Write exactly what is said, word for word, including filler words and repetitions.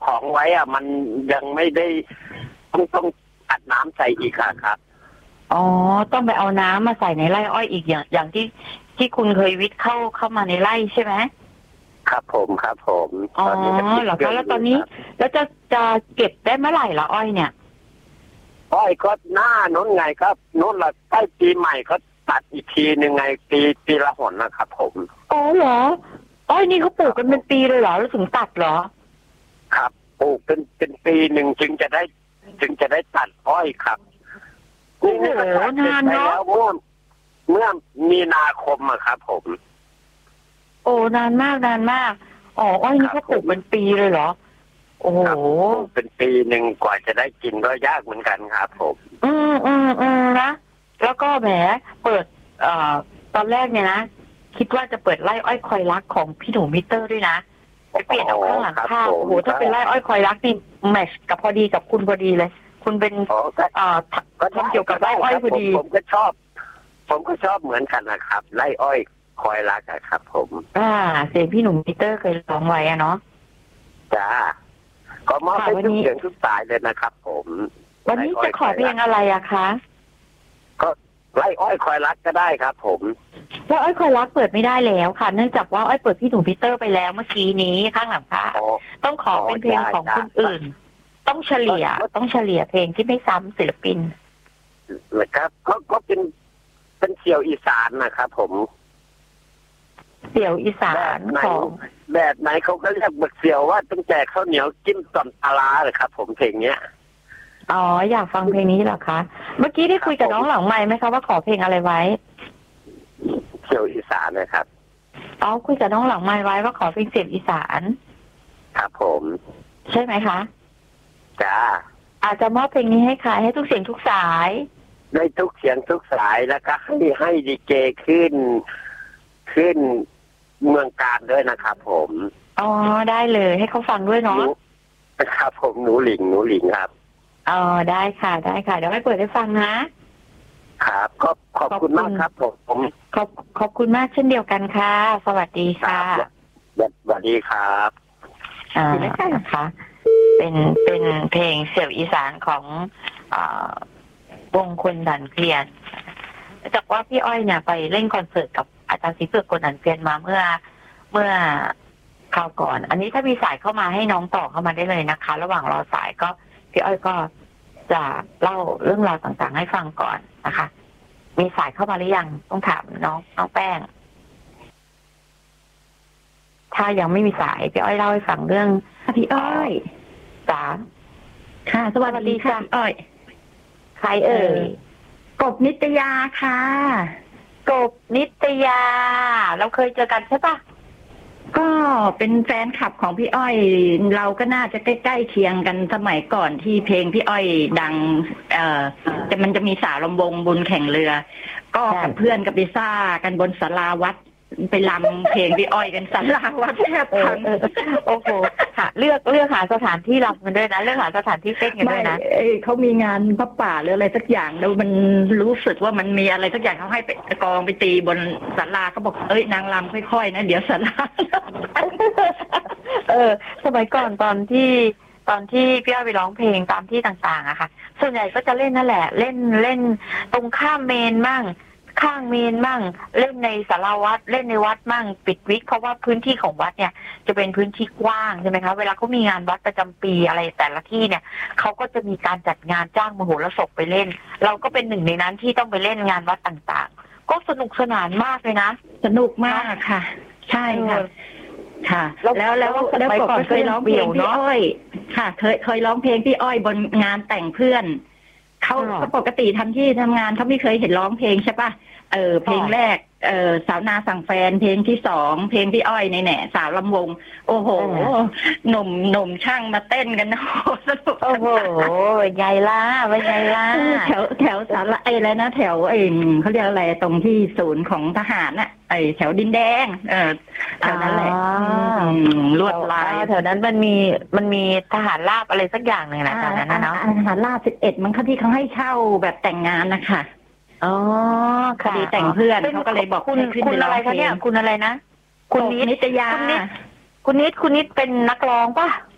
ของไว้อ่ะมันยังไม่ได้ต้องต้องอัดน้ำใส่อีกค่ะครับอ๋อต้องไปเอาน้ำมาใส่ในไร่อ้อยอีกอย่างอย่างที่ที่คุณเคยวิทย์เข้าเข้ามาในไร่ใช่ไหมครับผมครับผมอ๋อเหรอคะแล้วตอนนี้แล้วจะจะเก็บได้เมื่อไหร่ละอ้อยเนี่ยอ้อยก็หน้าน้นไงครับน้นละใกล้ปีใหม่เขาตัดอีกทีหนึ่งไงปีปีละหนนะครับผมอ๋อเหรออ้อยนี่เขาปลูกกันเป็นปีเลยเหรอแล้วถึงตัดเหรอครับปลูกเป็นเป็นปีหนึ่งจึงจะได้จึงจะได้ตัดอ้อยครับโอ้โหนานเนาะเมื่อเมื่อมีนาคมอะครับผมโอ้นานมากนานมากอ๋ออ้อยนี่เขาปลูกเป็นปีเลยเหรอโอ้โหเป็นปีหนึ่งกว่าจะได้กินก็ยากเหมือนกันครับผมอืมอืมอืมนะแล้วก็แหมเปิดเอ่อตอนแรกเนี่ยนะคิดว่าจะเปิดไร่อ้อยคอยรักของพี่หนูมิเตอร์ด้วยนะไปเปลี่ยนเอาข้างหลังข้าวโอ้โหถ้าเป็นไร่อ้อยคอยรักนี่แมทช์กับพอดีกับคุณพอดีเลยคุณเป็นเอ่อก็ทำเกี่ยวกับไร่อ้อยพอดีผมก็ชอบผมก็ชอบเหมือนกันนะครับไร่อ้อยคอยรักครับผมอ่าเสียงพี่หนุ่มมิเตอร์เคยร้องไว้อะเนาะจ้าก็มอบให้ทุกเสียงทุกสายเลยนะครับผมวันนี้จะขอเพลงอะไรอะคะก็ไร่อ้อยคอยรักก็ได้ครับผมไร่อ้อยคอยรักเปิดไม่ได้แล้วค่ะเนื่องจากว่าอ้อยเปิดพี่หนุ่มมิเตอร์ไปแล้วเมื่อกี้นี้ข้างหลังค่ะต้องขอเป็นเพลงของคนอื่นต้องเฉลี่ยต้องเฉลี่ยเพลงที่ไม่ซ้ำศิลปินนะครับก็ก็เป็นเป็นเสี่ยวอีสานนะครับผมเสี่ยวอีสานของแบบไหนเขาก็เรียกบักเสี่ยวว่าต้องแจกข้าวเหนียวจิ้มต่อมปลาเลยครับผมเพลงเนี้ยอ๋ออยากฟังเพลงนี้เหรอคะเมื่อกี้ได้คุยกับน้องหลังไมค์ไหมคะว่าขอเพลงอะไรไว้เสี่ยวอีสานนะครับอ๋อคุยกับน้องหลังไมค์ไว้ว่าขอเพลงเสี่ยวอีสานครับผมใช่ไหมคะจ้าอาจจะมอบเพลงนี้ให้ใครให้ทุกเสียงทุกสายได้ทุกเสียงทุกสายแล้วก็ให้ให้ดีเจขึ้นขึ้นเมืองการด้วยนะครับผมอ๋อได้เลยให้เขาฟังด้วยเนาะครับผมหนูหลิงหนูหลิงครับอ๋อได้ค่ะได้ค่ะเดี๋ยวให้เปิดให้ฟังนะครับก็ขอบคุณมากครับผมผมขอบขอบคุณมากเช่นเดียวกันค่ะสวัสดีค่ะสวัสดีครับอ่านะคะเป็นเป็นเพลงเสี่ยวอีสานของอ่าวงคนดันเกลียนจากว่าพี่อ้อยเนี่ยไปเล่นคอนเสิร์ตกับอาจารย์ศรีเผือกคนดันเกลียนมาเมื่อเมื่อคราวก่อนอันนี้ถ้ามีสายเข้ามาให้น้องต่อเข้ามาได้เลยนะคะระหว่างรอสายก็พี่อ้อยก็จะเล่าเรื่องราวต่างๆให้ฟังก่อนนะคะมีสายเข้ามาหรือยังต้องถามน้องน้องแป้งถ้ายังไม่มีสายพี่อ้อยเล่าให้ฟังเรื่องพี่อ้อยจ๋าค่ะสวัสดีค่ะอ้อยใครเอ่ยกบนิตยาค่ะกบนิตยาเราเคยเจอกันใช่ปะก็เป็นแฟนคลับของพี่อ้อยเราก็น่าจะใกล้ๆเคียงกันสมัยก่อนที่เพลงพี่อ้อยดังเอ่อแต่มันจะมีสาวลำวงบนแข่งเรือก็กับเพื่อนกับไปซ่ากันบนศาลาวัดไปรำเพลงพี่อ้อยกันศาลาวัดแทบพังโอ้โหค่ะเลือกเลือกหาสถานที่รำกันด้วยนะเลือกหาสถานที่เต้นกันด้วยนะเขามีงานพระป่าหรืออะไรสักอย่างแล้วมันรู้สึกว่ามันมีอะไรสักอย่างเขาให้ไปกองไปตีบนศาลาเขาบอกเอ้ยนางรำค่อยๆนะเดี๋ยวศาลาเออสมัยก่อนตอนที่ตอนที่พี่อ้อยไปร้องเพลงตามที่ต่างๆอะค่ะส่วนใหญ่ก็จะเล่นนั่นแหละเล่นเล่นตรงข้ามเมนมั่งข้างเมนมั่งเล่นในศาลาวัดเล่นในวัดมั่งปิดวิกเพราะว่าพื้นที่ของวัดเนี่ยจะเป็นพื้นที่กว้างใช่ไหมคะเวลาเขามีงานวัดประจำปีอะไรแต่ละที่เนี่ยเขาก็จะมีการจัดงานจ้างมโหรสพไปเล่นเราก็เป็นหนึ่งในนั้นที่ต้องไปเล่นงานวัดต่างๆก็สนุกสนานมากเลยนะสนุกมากค่ะใช่ค่ะค่ะแล้วแล้วแล้วก่อนเคยร้องเพลงพี่อ้อยค่ะเคยเคยร้องเพลงพี่อ้อยบนงานแต่งเพื่อนเขาปกติทำที่ทำงานเขาไม่เคยเห็นร้องเพลงใช่ปะเออเพลงแรกเออสาวนาสั่งแฟนเพลงที่สองเพลงพี่อ้อยในแหน่สาวลำวงโอ้โหหนุ่มหนุ่มช่างมาเต้นกันนะสนุกโอ้โหใหญ่ล่ะไปใหญ่ล่ะแถวแถวสารไอ้แล้วนะแถวไอ้เขาเรียกอะไรตรงที่ศูนย์ของทหารน่ะไอ้แถวดินแดงเออแถวนั้นแหละลวดลายแถวนั้นมันมีมันมีทหารราบอะไรสักอย่างหนึ่งนะแถวนั้นนะเนาะทหารราบสิบเอ็ดมันเขาที่เขาให้เช่าแบบแต่งงานนะคะอ๋อคดีแต่งเพื่อนเขาก็เลยบอกคุณคุณอะไรคะเนี่ยคุณอะไรนะคุณนิตยาคุณนิดคุณนิดเป็นนักร้องป่ะ